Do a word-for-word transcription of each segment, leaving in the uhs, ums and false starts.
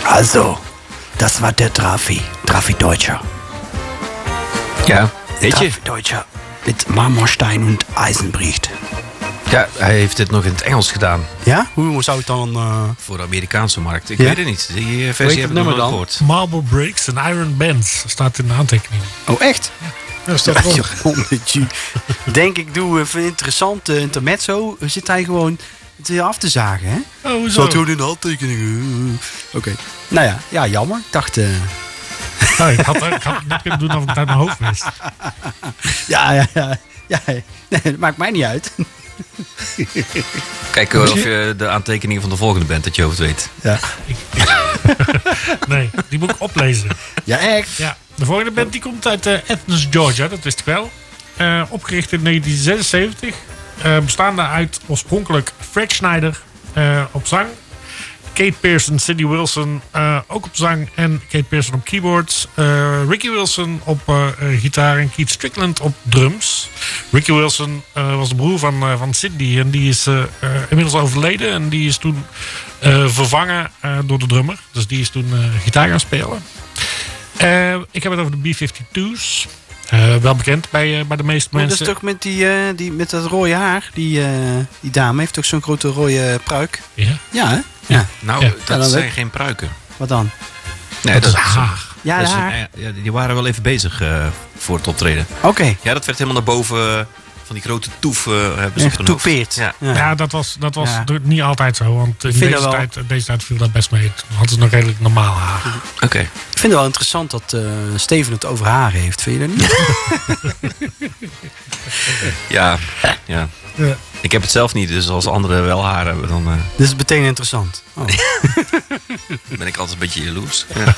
Also, das war der Trafi. Trafi Deutscher. Ja, weet je? Trafi Deutscher. Met marmorstein und Eisenbricht. Ja, hij heeft dit nog in het Engels gedaan. Ja? Hoe zou het dan... Uh... Voor de Amerikaanse markt. Ik Ja? weet het niet. Die versie heb ik nog nooit dan? gehoord. Marble Breaks en Iron Bands staat in de aantekening. Oh, echt? Ja, dat staat erop. Ja, denk ik, doe even een interessant uh, intermezzo. Zit hij gewoon het af te zagen, hè? Oh, hoezo? Zat gewoon in de handtekeningen. Oké. Okay. Nou ja, ja, jammer. Ik dacht... Uh... Oh, ik had, ik had niet kunnen doen of ik het uit mijn hoofd wist. Ja, ja, ja. ja nee, dat maakt mij niet uit. Kijk of je de aantekeningen van de volgende band uit je hoofd weet. Ja. Nee, die moet ik oplezen. Ja, echt? Ja, de volgende band die komt uit uh, Athens, Georgia, dat wist ik wel. Uh, opgericht in negentien zesenzeventig. Uh, bestaande uit oorspronkelijk Frank Schneider uh, op zang. Kate Pearson, Cindy Wilson uh, ook op zang. En Kate Pearson op keyboards. Uh, Ricky Wilson op uh, uh, gitaar en Keith Strickland op drums. Ricky Wilson uh, was de broer van, uh, van Cindy. En die is uh, uh, inmiddels overleden. En die is toen uh, vervangen uh, door de drummer. Dus die is toen uh, gitaar gaan spelen. Uh, ik heb het over de B vijfentwee's. Uh, wel bekend bij, uh, bij de meeste Maar mensen. dat is toch met, die, uh, die, met dat rode haar? Die, uh, die dame heeft toch zo'n grote rode pruik? Ja. Ja, hè? Ja. Nou, Ja. dat Ja, dan zijn weet- geen pruiken. Wat dan? Nee, Dat is haar. Ja, dat de is een- haar. ja, die waren wel even bezig uh, voor het optreden. Oké. Okay. Ja, dat werd helemaal naar boven uh, van die grote toef uh, hebben ze op hun hoofd. Getoupeerd. Ja. Ja. Ja, dat was, dat was Ja. niet altijd zo. Want in vind deze dat wel. tijd, deze tijd viel dat best mee. Toen hadden ze nog redelijk normaal haar. Oké. Okay. Ik vind het wel interessant dat uh, Steven het over haar heeft. Vind je dat niet? Ja, ja. Ja. Ik heb het zelf niet, dus als anderen wel haar hebben, dan uh, Dit is meteen interessant. Oh. ben ik altijd een beetje jaloers. Ja.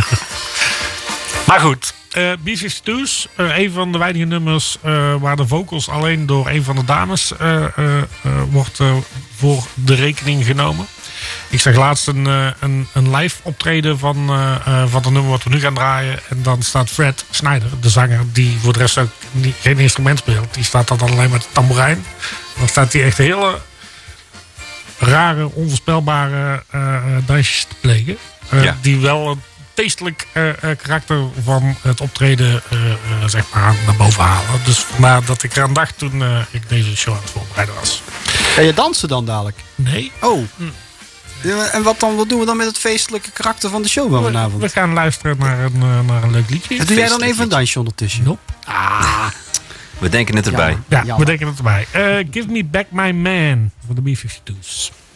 Maar goed, uh, B vijfentwee's, uh, een van de weinige nummers uh, waar de vocals alleen door een van de dames uh, uh, uh, wordt uh, voor de rekening genomen. Ik zag laatst een, uh, een, een live optreden van, uh, uh, van het nummer wat we nu gaan draaien. En dan staat Fred Schneider, de zanger, die voor de rest ook niet, geen instrument speelt. Die staat dan alleen met de tamboerijn. Dan staat hij echt hele rare, onvoorspelbare uh, dansjes te plegen. Uh, Ja. Die wel een feestelijk uh, uh, karakter van het optreden uh, uh, zeg maar naar boven halen. Dus vandaar dat ik eraan dacht toen uh, ik deze show aan het voorbereiden was. Ga je dansen dan dadelijk? Nee. Oh. Ja, en wat, dan, wat doen we dan met het feestelijke karakter van de show van We, vanavond? we gaan luisteren naar een, uh, naar een leuk liedje. Doe jij dan feestelijk even een dansje ondertussen? Nope. Ah. We denken het erbij. Jammer. Ja, Jammer. we denken het erbij. Uh, Give Me Back My Man voor de B vijfentwee's.